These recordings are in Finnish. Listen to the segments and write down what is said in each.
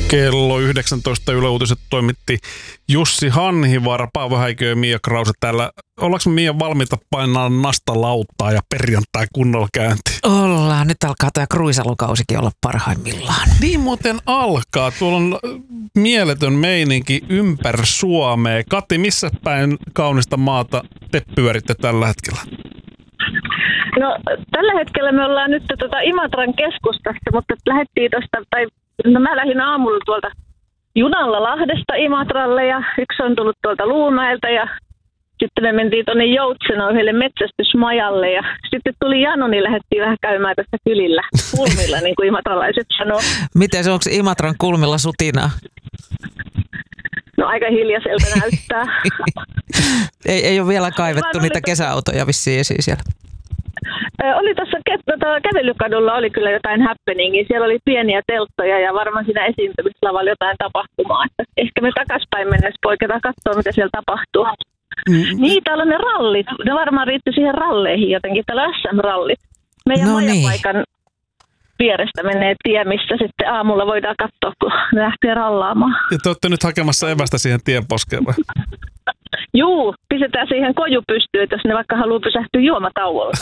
Kello 19 Yle Uutiset toimitti Jussi Hanhivaara, Paavo Häikö ja Mia Krause täällä. Ollaanko me Mia valmiita painaa nastalauttaa ja perjantai kunnolla käyntiin? Ollaan. Nyt alkaa tämä kruisalukausikin olla parhaimmillaan. Niin muuten alkaa. Tuolla on mieletön meininki ympäri Suomea. Kati, missä päin kaunista maata te pyöritte tällä hetkellä? No tällä hetkellä me ollaan nyt Imatran keskustassa, mutta lähdettiin mä lähdin aamulla tuolta junalla Lahdesta Imatralle ja yksi on tullut tuolta Luumäeltä ja sitten me mentiin tuonne Joutsenoon yhdelle metsästysmajalle ja sitten tuli jano, niin lähdettiin vähän käymään tässä kylillä kulmilla, niin kuin imatralaiset sanoo. Miten se, onko Imatran kulmilla sutinaa? No aika hiljaiselta näyttää. ei ole vielä kaivettu niitä kesäautoja vissiin esiin siellä. Oli tuossa kävelykadulla oli kyllä jotain happeningia. Siellä oli pieniä telttoja ja varmaan siinä esiintymislavalla jotain tapahtumaa. Että ehkä me takaspäin mennessä poiketaan katsoa, mitä siellä tapahtuu. Niin, täällä on ne rallit. Ne varmaan riittyi siihen ralleihin jotenkin. Täällä on SM-rallit. Meidän majapaikan vierestä menee tie, missä sitten aamulla voidaan katsoa, kun ne lähtee rallaamaan. Ja te olette nyt hakemassa evästä siihen tienposkeen vai? Juu, pistetään siihen koju pystyyn, jos ne vaikka haluaa pysähtyä juomatauolla.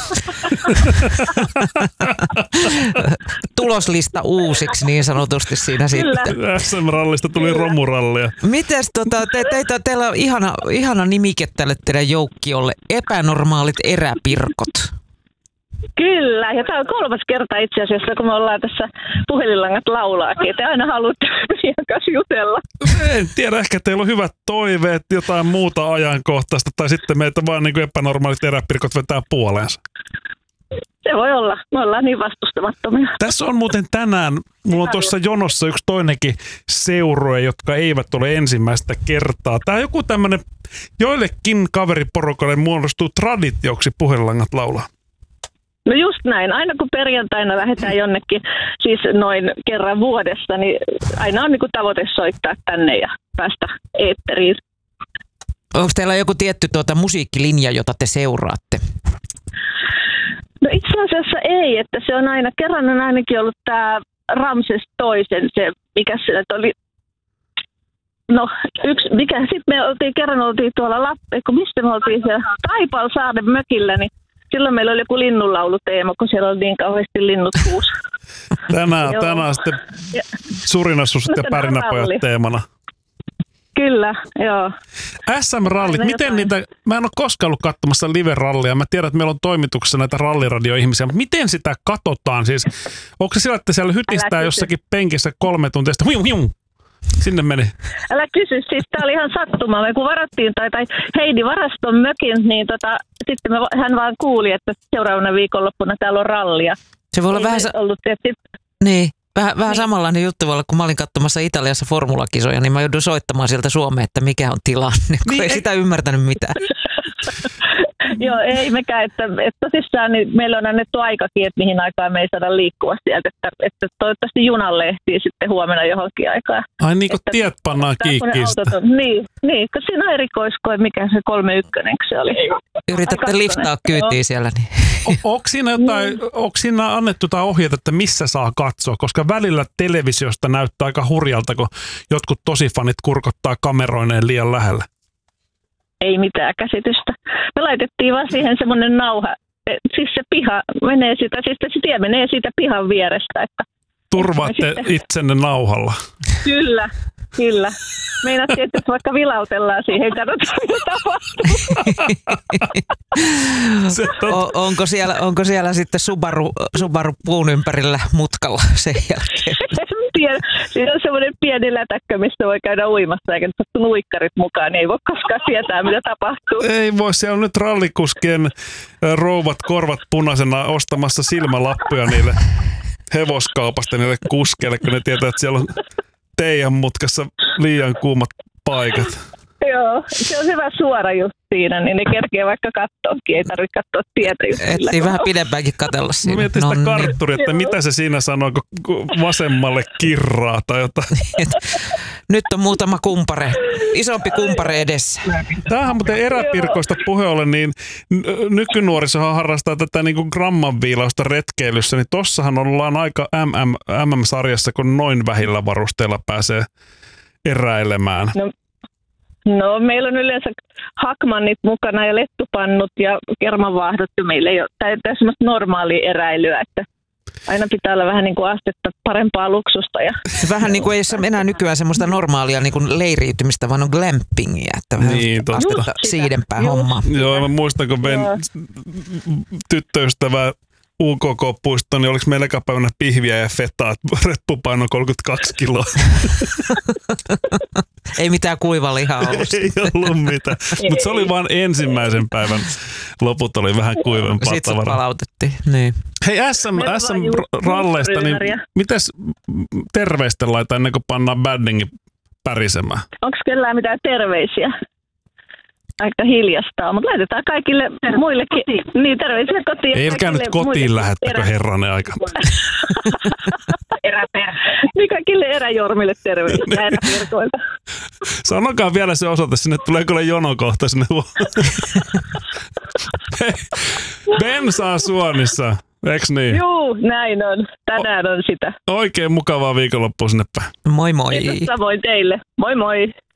Tuloslista uusiksi niin sanotusti siinä sitten. SM-rallista tuli romurallia. Mites teillä on ihana nimike tälle teidän joukkiolle, epänormaalit eräpirkot. Kyllä, ja tämä on 3. kerta itse asiassa, kun me ollaan tässä puhelinlangat laulaakin. Te aina haluatte meidän kanssa jutella. En tiedä, ehkä teillä on hyvät toiveet, jotain muuta ajankohtaista, tai sitten meitä vaan niin kuin epänormaalit eräpirkot vetää puoleensa. Se voi olla, me ollaan niin vastustamattomia. Tässä on muuten tänään, mulla on tuossa jonossa yksi toinenkin seurue, jotka eivät ole ensimmäistä kertaa. Tämä on joku tämmöinen, joillekin kaveriporukalle muodostuu traditioksi puhelinlangat laulaa. No just näin. Aina kun perjantaina lähdetään jonnekin, siis noin kerran vuodessa, niin aina on niin kuin tavoite soittaa tänne ja päästä eetteriin. Onko teillä joku tietty musiikkilinja, jota te seuraatte? No itse asiassa ei, että se on aina, kerran on ainakin ollut tämä Ramses toisen, se mikä se nyt oli, no sitten me oltiin tuolla mistä me oltiin siellä Taipalsaaren mökillä, niin silloin meillä oli joku linnunlauluteema, kun siellä oli niin kauheasti linnut huusi. Tänään on sitten Surinassuset ja Pärinäpojat teemana. Kyllä, joo. SM-rallit, miten niitä, mä en ole koskaan ollut katsomassa live-rallia, mä tiedän, että meillä on toimituksessa näitä ralliradioihmisiä, mutta miten sitä katsotaan siis? Onko se sillä, että siellä hytistää jossakin penkissä 3 tuntia, sitten sinne meni? Älä kysy, siis tää oli ihan sattuma. Me kun varattiin tai Heidi varaston mökin, niin sitten hän vaan kuuli, että seuraavana viikonloppuna täällä on rallia. Se voi olla vähän samanlainen juttu voi olla, kun mä olin katsomassa Italiassa formulakisoja, niin mä joudun soittamaan sieltä Suomeen, että mikä on tilanne, kun ei sitä ymmärtänyt mitään. Joo, ei mekään, että tosissaan niin meillä on annettu aikakin, että mihin aikaan me ei saada liikkua sieltä, että toivottavasti junalle ehtii sitten huomenna johonkin aikaan. Ai niin kuin tiet pannaan kiikkiistä. Niin, kun siinä on erikoiskoe, mikä se 31 se oli. Yritätte liftaa kyytiin siellä. Niin. Onko siinä annettu jotain ohjeita, että missä saa katsoa, koska välillä televisiosta näyttää aika hurjalta, kun jotkut tosifanit kurkottaa kameroineen liian lähellä. Ei mitään käsitystä. Me laitettiin vaan siihen semmoinen nauha. Siis se piha menee siitä, siis se tie menee siitä pihan vierestä. Että turvaatte itsenne nauhalla. Kyllä. Meinaattiin, että vaikka vilautellaan siihen, katsotaan mitä tapahtuu. Onko siellä sitten Subaru puun ympärillä mutkalla sen jälkeen? Siinä on semmoinen pieni lätäkkö, mistä voi käydä uimassa, eikä nyt uikkarit mukaan, niin ei voi koskaan tietää, mitä tapahtuu. Ei voi, siellä on nyt rallikuskien rouvat korvat punaisena ostamassa silmälappuja niille hevoskaupasta niille kuskeille, kun ne tietää, että siellä on teidän mutkassa liian kuumat paikat. Joo, se on hyvä suora just siinä, niin ne kerkee vaikka katsoakin, ei tarvitse katsoa tietä just sillä. Ei vähän pidempäänkin katsella siinä. Mietin sitä kartturia, että mitä se siinä sanoo, kun vasemmalle kirraa tai jotain. Nyt on muutama kumpare, isompi kumpare edessä. Tämähän muuten eräpirkoista puhe ollen, niin nykynuorisohan harrastaa tätä niin kuin grammanviilausta retkeilyssä, niin tossahan ollaan aika MM-sarjassa, kun noin vähillä varusteilla pääsee eräilemään. No meillä on yleensä hakmannit mukana ja lettupannut ja kermanvaahdot, meillä ei ole semmoista normaalia eräilyä, että aina pitää olla vähän niin kuin astetta parempaa luksusta. Ja vähän niin kuin ei ole enää nykyään semmoista normaalia niin kuin leiriytymistä, vaan on glampingia, että vähän niin, astetta siidempää hommaa. Joo, mä muistan, kun tyttöystävä UKK-puisto, niin oliko meillä eka päivänä pihviä ja fetaa, reppupaino 32 kiloa. Ei mitään kuivalihaa ollut. Ei ollut mitään, mutta se oli vaan ensimmäisen päivän. Loput oli vähän kuivempaa Sitten tavaraa. palautettiin, niin. Hei, SM-ralleista, niin mites terveistä laita ennen kuin pannaan baddingi pärisemään? Onko kellään mitään terveisiä? Aika hiljastaa, mutta laitetaan kaikille muillekin. Niin, terveisiä kotiin. Ei nyt kotiin lähettäkö herranen aika. Niin, kaikille eräjormille terveisiä eräpirkoilta. Sanokaa vielä se osoite, sinne tulee kyllä jono kohta sinne. Bensaa Suonissa, eiks niin? Juu, näin on. Tänään on sitä. Oikein mukavaa viikonloppua sinne päin. Moi moi. Kiitos samoin teille. Moi moi.